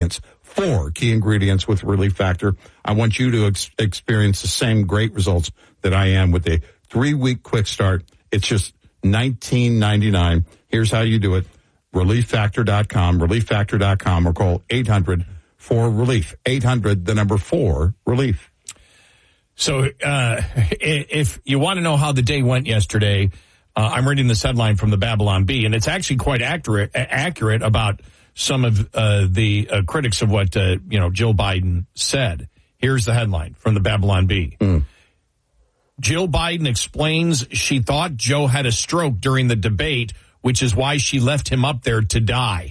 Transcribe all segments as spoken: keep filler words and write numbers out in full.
ingredients. Four key ingredients with Relief Factor. I want you to ex- experience the same great results that I am with a three-week quick start. It's just nineteen ninety-nine. Here's how you do it. relief factor dot com, relief factor dot com, or call eight hundred four relief. eight hundred, the number four, relief. So uh, if you want to know how the day went yesterday, uh, I'm reading this headline from the Babylon Bee, and it's actually quite accurate accurate about some of uh, the uh, critics of what uh, you know Jill Biden said. Here's the headline from the Babylon Bee. Mm. Jill Biden explains she thought Joe had a stroke during the debate, which is why she left him up there to die.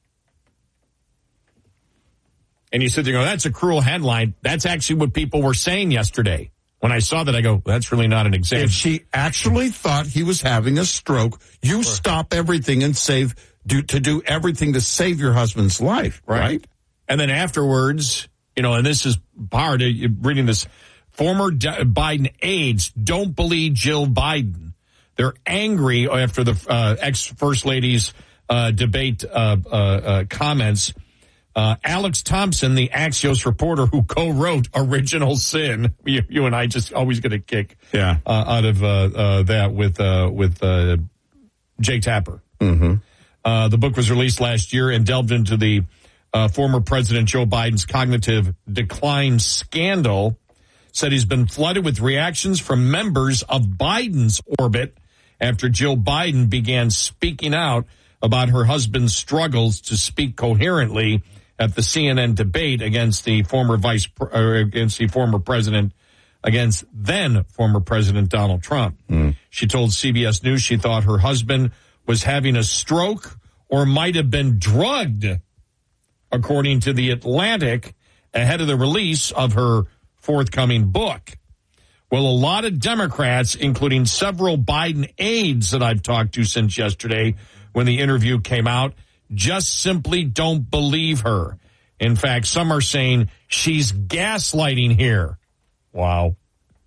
And you sit there and go, that's a cruel headline. That's actually what people were saying yesterday. When I saw that, I go, that's really not an example. If she actually thought he was having a stroke, you sure. stop everything and save do, to do everything to save your husband's life, right? right? And then afterwards, you know, and this is part of reading this, former Biden aides don't believe Jill Biden. They're angry after the uh, ex-First Lady's uh, debate uh, uh, uh, comments. Uh, Alex Thompson, the Axios reporter who co-wrote Original Sin, you, you and I just always get a kick yeah. uh, out of uh, uh, that with uh, with uh, Jay Tapper. Mm-hmm. Uh, the book was released last year and delved into the uh, former President Joe Biden's cognitive decline scandal. Said he's been flooded with reactions from members of Biden's orbit after Jill Biden began speaking out about her husband's struggles to speak coherently at the C N N debate against the former vice, uh, against the former president, against then former President Donald Trump. Mm. She told C B S News she thought her husband was having a stroke or might have been drugged, according to The Atlantic, ahead of the release of her forthcoming book. Well, a lot of Democrats, including several Biden aides that I've talked to since yesterday when the interview came out, just simply don't believe her. In fact, some are saying she's gaslighting here. Wow.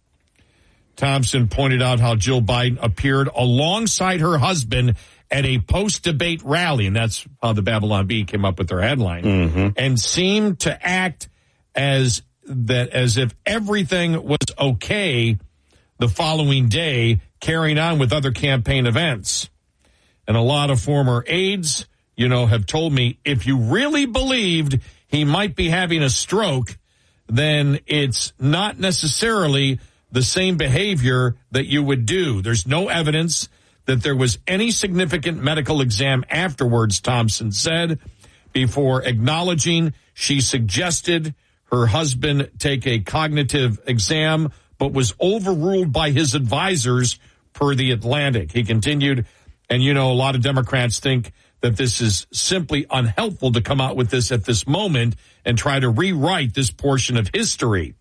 Thompson pointed out how Jill Biden appeared alongside her husband at a post-debate rally, and that's how the Babylon Bee came up with their headline, mm-hmm. and seemed to act as that as if everything was okay the following day, carrying on with other campaign events. And a lot of former aides, you know, have told me if you really believed he might be having a stroke, then it's not necessarily the same behavior that you would do. There's no evidence that there was any significant medical exam afterwards, Thompson said, before acknowledging she suggested her husband take a cognitive exam, but was overruled by his advisors, per The Atlantic. He continued, and, you know, a lot of Democrats think that this is simply unhelpful to come out with this at this moment and try to rewrite this portion of history.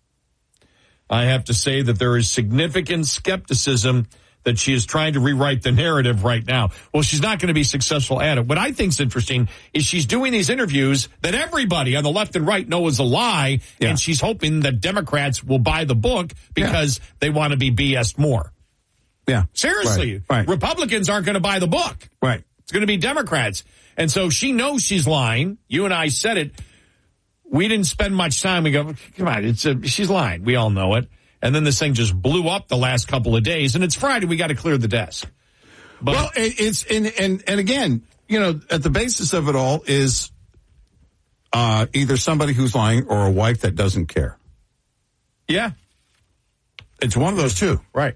I have to say that there is significant skepticism that she is trying to rewrite the narrative right now. Well, she's not going to be successful at it. What I think is interesting is she's doing these interviews that everybody on the left and right know is a lie, yeah. and she's hoping that Democrats will buy the book because yeah. they want to be B S'd more. Yeah. Seriously. Right. Right. Republicans aren't going to buy the book. Right. It's going to be Democrats. And so she knows she's lying. You and I said it. We didn't spend much time. We go, come on, it's a, she's lying. We all know it. And then this thing just blew up the last couple of days. And it's Friday. We got to clear the desk. But, well, it's, and, and, and again, you know, at the basis of it all is uh, either somebody who's lying or a wife that doesn't care. Yeah. It's one of those two. Right.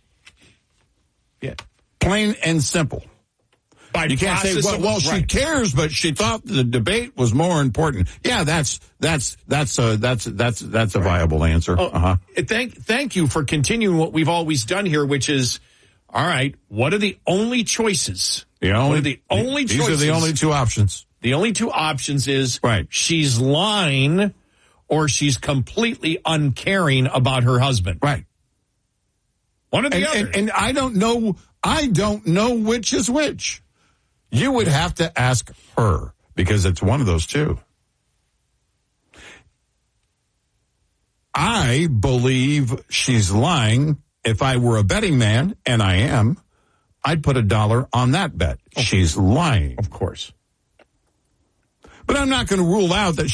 Yeah. Plain and simple. By you can't say, well, well right. she cares, but she thought the debate was more important. Yeah, that's that's that's a that's that's that's a right. viable answer. Oh, uh-huh. Thank thank you for continuing what we've always done here, which is, all right, what are the only choices? The only what are the only these choices? are the only two options. The only two options is right. she's lying or she's completely uncaring about her husband. Right. One or the and, other. And, and I don't know. I don't know which is which. You would have to ask her because it's one of those two. I believe she's lying. If I were a betting man, and I am, I'd put a dollar on that bet. She's lying. Of course. But I'm not going to rule out that